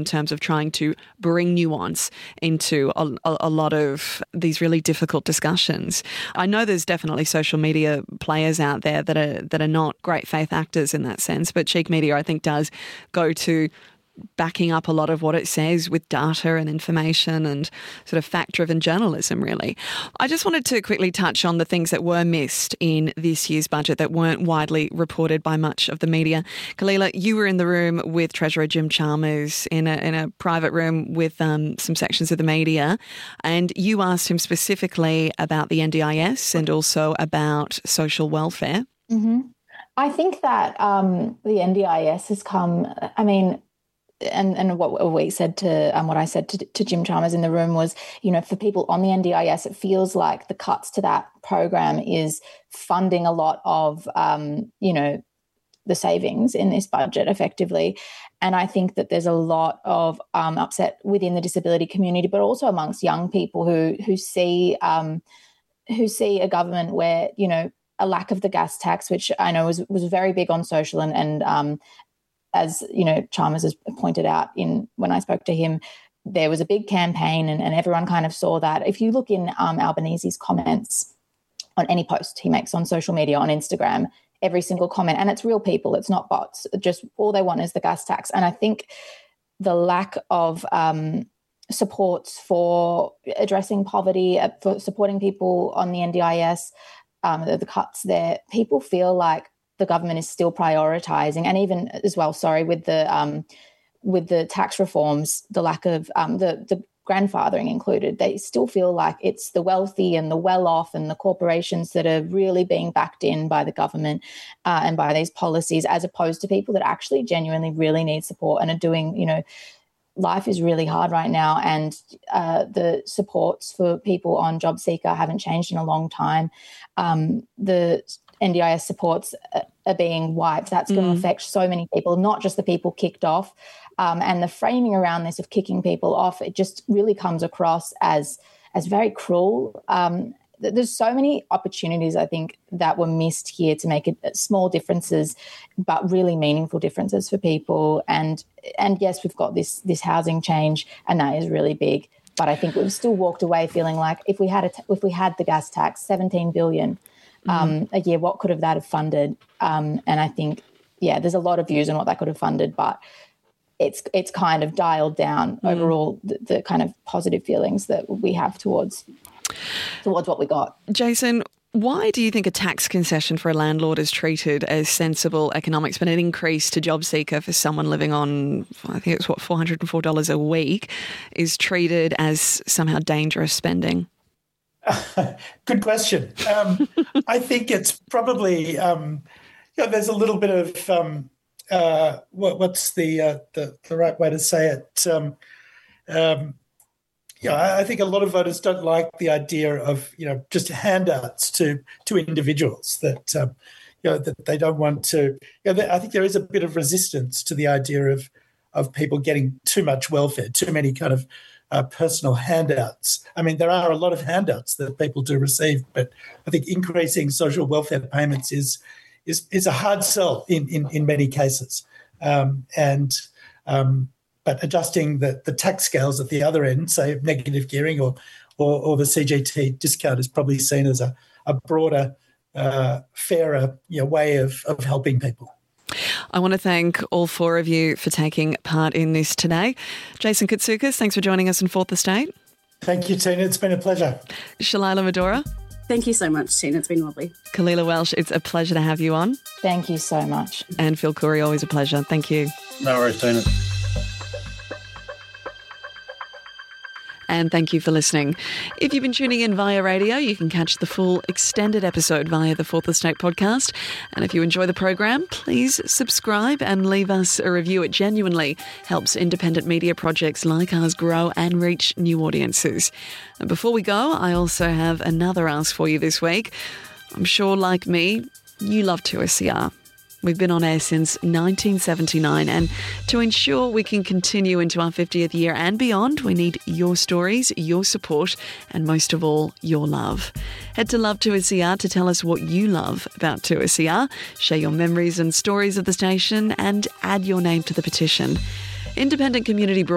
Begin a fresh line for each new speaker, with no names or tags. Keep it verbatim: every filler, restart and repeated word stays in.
terms of trying to bring nuance into a, a, a lot of these really difficult discussions. I know there's definitely social media players out there that are that are not great faith actors in that sense, but Cheek Media, I think, does go to backing up a lot of what it says with data and information and sort of fact-driven journalism, really. I just wanted to quickly touch on the things that were missed in this year's budget that weren't widely reported by much of the media. Kalila, you were in the room with Treasurer Jim Chalmers in a, in a private room with um, some sections of the media, and you asked him specifically about the N D I S and also about social welfare.
Mm-hmm. I think that um, the N D I S has come, I mean, And and what we said to um, what I said to, to Jim Chalmers in the room was, you know, for people on the N D I S, it feels like the cuts to that program is funding a lot of, um, you know, the savings in this budget effectively. And I think that there's a lot of um, upset within the disability community, but also amongst young people who who see um, who see a government where, you know, a lack of the gas tax, which I know was was very big on social and and um, as, you know, Chalmers has pointed out in when I spoke to him, there was a big campaign and, and everyone kind of saw that. If you look in um, Albanese's comments on any post he makes on social media, on Instagram, every single comment, and it's real people, it's not bots, just all they want is the gas tax. And I think the lack of um, supports for addressing poverty, uh, for supporting people on the N D I S, um, the, the cuts there, people feel like the government is still prioritising, and even as well, sorry, with the um, with the tax reforms, the lack of um, the the grandfathering included, they still feel like it's the wealthy and the well-off and the corporations that are really being backed in by the government uh, and by these policies, as opposed to people that actually genuinely really need support and are doing, you know, life is really hard right now, and uh, the supports for people on JobSeeker haven't changed in a long time. Um, the N D I S supports are being wiped. That's going mm. to affect so many people, not just the people kicked off. Um, and the framing around this of kicking people off, it just really comes across as as very cruel. Um, there's so many opportunities, I think, that were missed here to make it small differences, but really meaningful differences for people. And and yes, we've got this this housing change, and that is really big. But I think we've still walked away feeling like if we had a t- if we had the gas tax, seventeen billion Um, mm-hmm. a year, what could have that have funded? Um, and I think, yeah, there's a lot of views on what that could have funded, but it's it's kind of dialed down mm. overall the, the kind of positive feelings that we have towards towards what we got.
Jason, why do you think a tax concession for a landlord is treated as sensible economics, but an increase to JobSeeker for someone living on, I think it's what, four hundred four dollars a week, is treated as somehow dangerous spending?
Good question. Um, I think it's probably, um, you know, there's a little bit of, um, uh, what, what's the, uh, the the right way to say it? Um, um, yeah, I, I think a lot of voters don't like the idea of, you know, just handouts to to individuals that, um, you know, that they don't want to. You know, I think there is a bit of resistance to the idea of of people getting too much welfare, too many kind of Uh, personal handouts. I mean, there are a lot of handouts that people do receive, but I think increasing social welfare payments is is is a hard sell in in, in many cases. Um, and um, but adjusting the, the tax scales at the other end, say negative gearing or or, or the C G T discount, is probably seen as a, a broader, uh, fairer, you know, way of of helping people.
I want to thank all four of you for taking part in this today. Jason Katsoukas, thanks for joining us in Fourth Estate.
Thank you, Tina. It's been a pleasure.
Shalila Medora.
Thank you so much, Tina. It's been lovely.
Kalila Welsh, it's a pleasure to have you on.
Thank you so much.
And Phil Coorey, always a pleasure. Thank you.
No worries, Tina.
And thank you for listening. If you've been tuning in via radio, you can catch the full extended episode via the Fourth Estate podcast. And if you enjoy the program, please subscribe and leave us a review. It genuinely helps independent media projects like ours grow and reach new audiences. And before we go, I also have another ask for you this week. I'm sure, like me, you love two S E R. We've been on air since nineteen seventy-nine, and to ensure we can continue into our fiftieth year and beyond, we need your stories, your support, and most of all, your love. Head to Love two S E R to tell us what you love about two S E R, share your memories and stories of the station, and add your name to the petition. Independent community